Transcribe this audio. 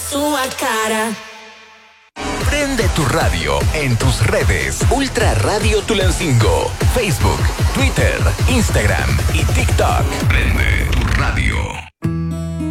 sua cara. Prende tu radio en tus redes. Ultra Radio Tulancingo. Facebook, Twitter, Instagram y TikTok. Prende tu radio.